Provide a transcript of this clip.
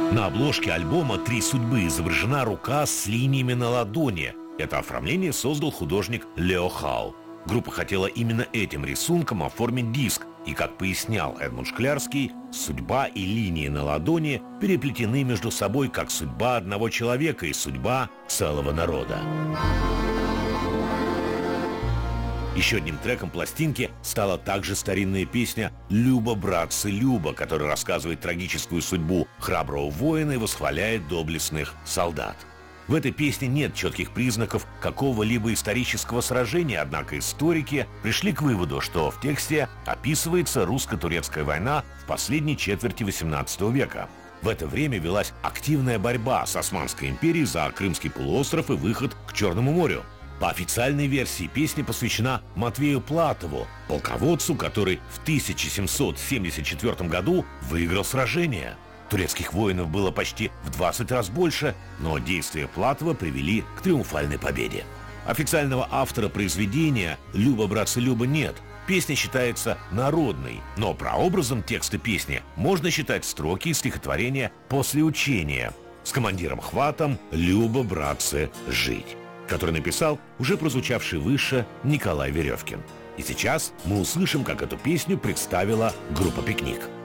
На обложке альбома «Три судьбы» изображена рука с линиями на ладони. Это оформление создал художник Лео Хау. Группа хотела именно этим рисунком оформить диск. И, как пояснял Эдмунд Шклярский, судьба и линии на ладони переплетены между собой, как судьба одного человека и судьба целого народа. Еще одним треком пластинки стала также старинная песня «Люба, братцы, Люба», которая рассказывает трагическую судьбу храброго воина и восхваляет доблестных солдат. В этой песне нет четких признаков какого-либо исторического сражения, однако историки пришли к выводу, что в тексте описывается русско-турецкая война в последней четверти XVIII века. В это время велась активная борьба с Османской империей за Крымский полуостров и выход к Черному морю. По официальной версии песня посвящена Матвею Платову, полководцу, который в 1774 году выиграл сражение. Турецких воинов было почти в 20 раз больше, но действия Платова привели к триумфальной победе. Официального автора произведения «Люба, братцы, Люба» нет. Песня считается народной, но прообразом текста песни можно считать строки из стихотворения «После учения» с командиром Хватом «Люба, братцы, жить», который написал уже прозвучавший выше Николай Веревкин. И сейчас мы услышим, как эту песню представила группа «Пикник».